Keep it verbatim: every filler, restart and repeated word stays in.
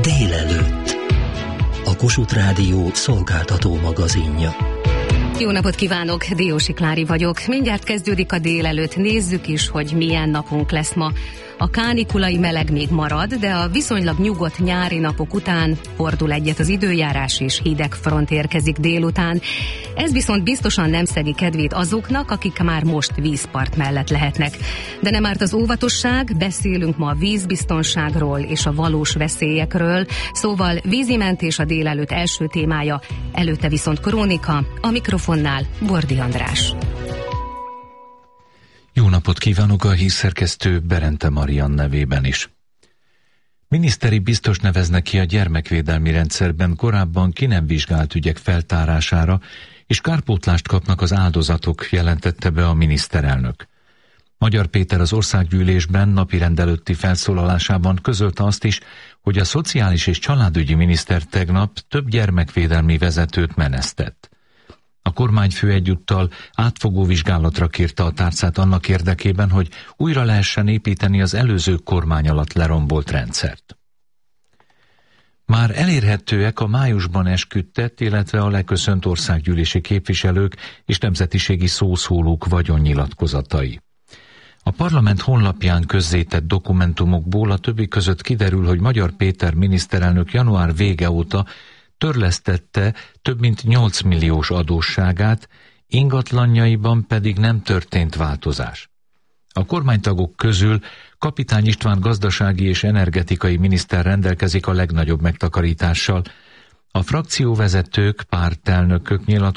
Délelőtt. A Kossuth Rádió szolgáltató magazinja. Jó napot kívánok, Diósi Klári vagyok. Mindjárt kezdődik a délelőtt. Nézzük is, hogy milyen napunk lesz ma. A kánikulai meleg még marad, de a viszonylag nyugodt nyári napok után fordul egyet az időjárás, és hideg front érkezik délután. Ez viszont biztosan nem szegi kedvét azoknak, akik már most vízpart mellett lehetnek. De nem árt az óvatosság, beszélünk ma a vízbiztonságról és a valós veszélyekről, szóval vízimentés a délelőtt első témája, előtte viszont krónika, a mikrofonnál Bordi András. Jó napot kívánok a hírszerkesztő Berente Marian nevében is. Miniszteri biztos neveznek ki a gyermekvédelmi rendszerben korábban ki nem vizsgált ügyek feltárására, és kárpótlást kapnak az áldozatok, jelentette be a miniszterelnök. Magyar Péter az országgyűlésben napirend előtti felszólalásában közölte azt is, hogy a szociális és családügyi miniszter tegnap több gyermekvédelmi vezetőt menesztett. A kormányfő egyúttal átfogó vizsgálatra kérte a tárcát annak érdekében, hogy újra lehessen építeni az előző kormány alatt lerombolt rendszert. Már elérhetőek a májusban esküdtett, illetve a leköszönt országgyűlési képviselők és nemzetiségi szószólók vagyonnyilatkozatai. A parlament honlapján közzétett dokumentumokból a többi között kiderül, hogy Magyar Péter miniszterelnök január vége óta törlesztette több mint nyolc milliós adósságát, ingatlanjaiban pedig nem történt változás. A kormánytagok közül Kapitány István gazdasági és energetikai miniszter rendelkezik a legnagyobb megtakarítással. A frakcióvezetők, pártelnökök nyilatkoznak,